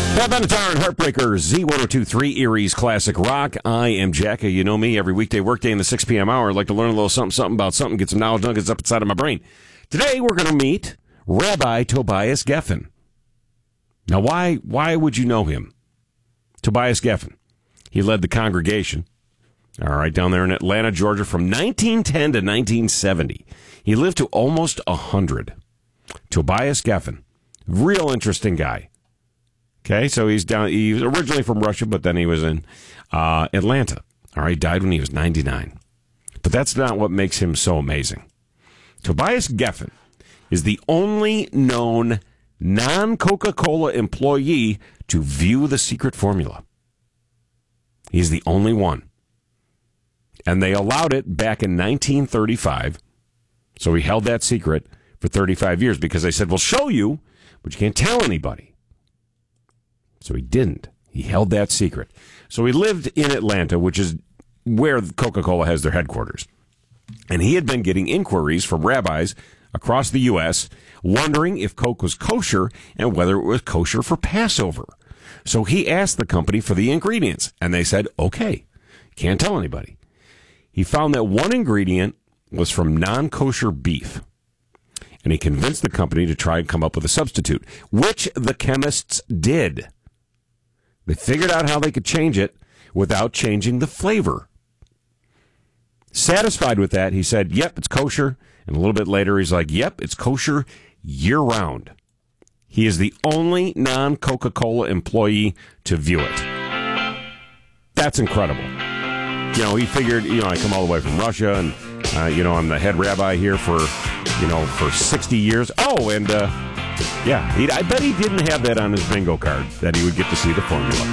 Beth Benatar and Heartbreakers, Z102.3 Erie's Classic Rock. I am Jacka. You know me, every weekday workday in the 6 p.m. hour. I like to learn a little something about something, get some knowledge nuggets up inside of my brain. Today, we're going to meet Rabbi Tobias Geffen. Now, why would you know him? Tobias Geffen. He led the congregation, all right, down there in Atlanta, Georgia, from 1910 to 1970. He lived to almost 100. Tobias Geffen. Real interesting guy. Okay, so he was originally from Russia, but then he was in Atlanta. All right, died when he was 99. But that's not what makes him so amazing. Tobias Geffen is the only known non-Coca-Cola employee to view the secret formula. He's the only one. And they allowed it back in 1935. So he held that secret for 35 years because they said, we'll show you, but you can't tell anybody. So he didn't. He held that secret. So he lived in Atlanta, which is where Coca-Cola has their headquarters. And he had been getting inquiries from rabbis across the U.S. wondering if Coke was kosher and whether it was kosher for Passover. So he asked the company for the ingredients, and they said, okay, can't tell anybody. He found that one ingredient was from non-kosher beef. And he convinced the company to try and come up with a substitute, which the chemists did. They figured out how they could change it without changing the flavor. Satisfied with that, he said, yep, it's kosher. And a little bit later, he's like, yep, it's kosher year-round. He is the only non-Coca-Cola employee to view it. That's incredible. You know, he figured, I come all the way from Russia, and, I'm the head rabbi here for 60 years. Oh, and, I bet he didn't have that on his bingo card, that he would get to see the formula.